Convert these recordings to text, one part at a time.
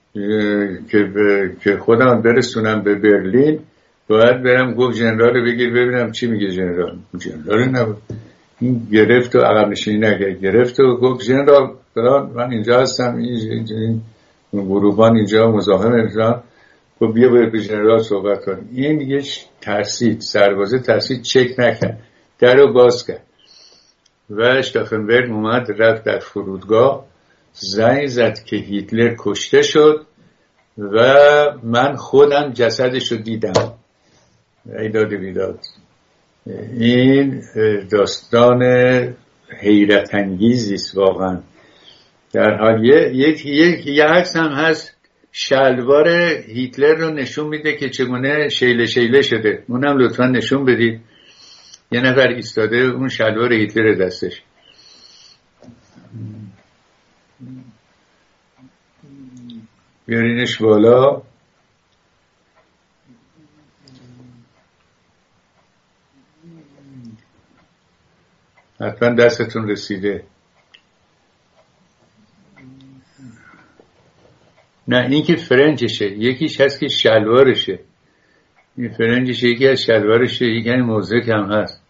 که خودم برسونم به برلین باید برم. گفت ژنرال بگیر ببینم چی میگه ژنرال. ژنرال نبود، این گرفت و عقب نشینی نکرد، گرفت و گفت ژنرال فلان من اینجا هستم، این گروهبان اینجا مزاحم اینجا، گفت بیا باید به ژنرال صحبت کنیم. این دیگه ترسید، سربازه ترسید، چک نکرد، درو باز کرد و اشتافنبرگ اومد رفت در فرودگاه، زنگ زد که هیتلر کشته شد و من خودم جسدش رو دیدم. ایداد بیداد. این داستان حیرت انگیزی است واقعا. در حال یک عکس هم هست شلوار هیتلر رو نشون میده که چگونه شیله شده، اونم لطفا نشون بدید. یه نفر ایستاده اون شلوار هیتلر دستش. بیارینش بالا. حتما دستتون رسیده. نه این که فرنجشه، یکیش هست که شلوارشه. این فرنجشه، یکی از شلوارشه، یکی از موزیک هم هست.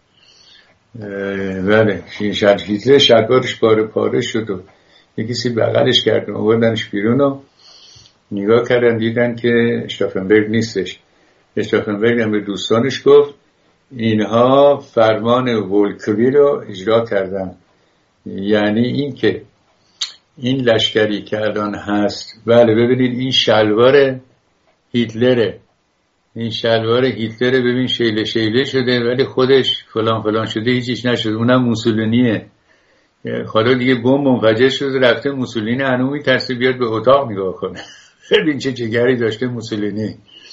بله هیتلر شلوارش پاره شد و یکیسی بغلش کرد و آوردنش بیرون و نگاه کردن دیدن که اشتافنبرگ نیستش. اشتافنبرگ هم به دوستانش گفت اینها فرمان ولکوی رو اجرا کردن، یعنی این که این لشکری که الان هست، بله ببینید این شلوار هیتلره، این شلوار هیتلره، ببین شیله شده ولی خودش فلان شده، هیچیش نشده. اونم موسولینیه. حالا دیگه بمب منفجر شده رفته، موسولینی هنوز میترسه بیاد به اتاق نگاه کنه. ببین چه جگری داشته موسولینی.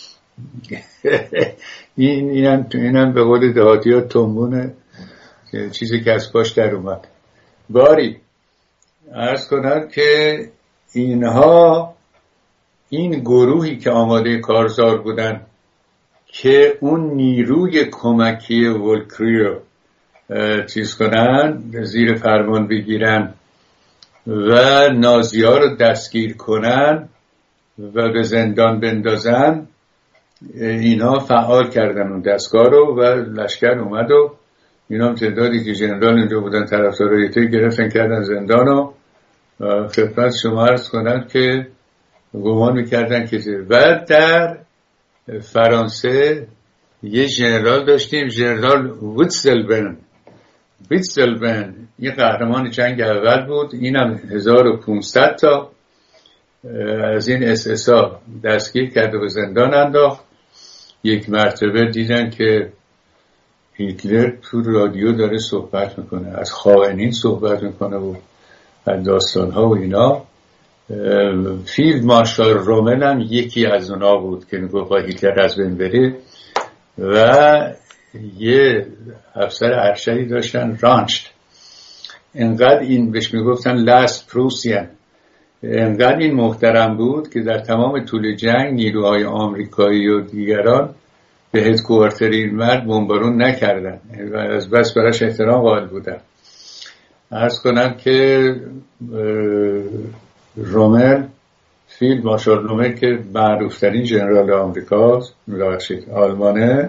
اینم به قول دهاتی‌ها تنبونه، چیزی که از پاش در اومد. باری عرض کنم که اینها، این گروهی که آماده کارزار بودن که اون نیروی کمکی ولکری رو چیز کنن، زیر فرمان بگیرن و نازی‌ها رو دستگیر کنن و به زندان بندازن، اینها فعال کردن اون دستگاه رو و لشکر اومد و اینا هم تعدادی که جنرال اینجا بودن طرفدارای هیتلر گرفتن کردن زندان و خدمت شما عرض کنن که گمان میکردن که و در فرانسه یه جنرال داشتیم، جنرال ویتسلبن، یه قهرمان جنگ اول بود. اینم 1500 تا از این SS-ها دستگیر کرده و به زندان انداخت. یک مرتبه دیدن که هیتلر تو رادیو داره صحبت میکنه، از خائنین صحبت میکنه و از داستانها و اینا. فیلد مارشال رومل هم یکی از اونا بود که میگفت هیتلر از بین بره. و یه افسر ارشدی داشتن رانشت، انقدر این بهش میگفتن لاست پروسیان، انقدر این محترم بود که در تمام طول جنگ نیروهای آمریکایی و دیگران به هدکوارتر این مرد بمبارون نکردن و از بس براش احترام قائل بودن. عرض کنم که رومل، فیلد مارشال رومل که معروفترین جنرال آمریکاست، آلمانه،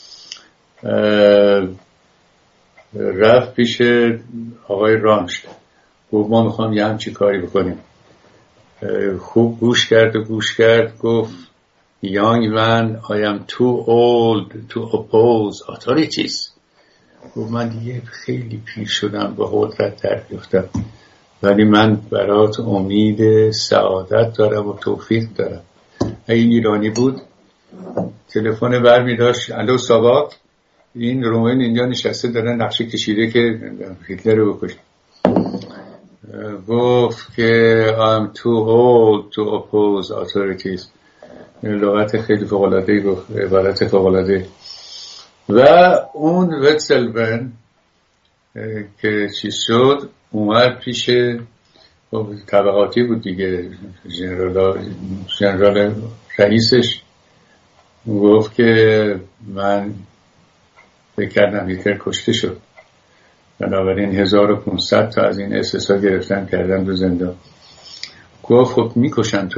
رفت پیش آقای رانشت، گفت ما میخوام یه همچی کاری بکنیم. خوب گوش کرد، گفت young man I am too old to oppose authorities. گفت من دیگه خیلی پیر شدم، با قدرت در بیفتم، ولی من برات امید سعادت دارم و توفیق دارم. این ایرانی بود، تلفن برمی داشت، الو ساواک، این رومن اینجا نشسته داره نقشه کشیده که هیتلر رو بکشه. گفت که I'm too old to oppose authorities. لغت خیلی فوق‌العاده گفت، عبارت فوق‌العاده. و اون ویتسلبن که چیز شد اومد پیش، طبقاتی بود دیگه، جنرال رئیسش، گفت که من فکر کردم هیتلر کشته شد، بنابراین 1500 تا از این SS-ها گرفتن کردن دو زندان. گفت خب میکشن تو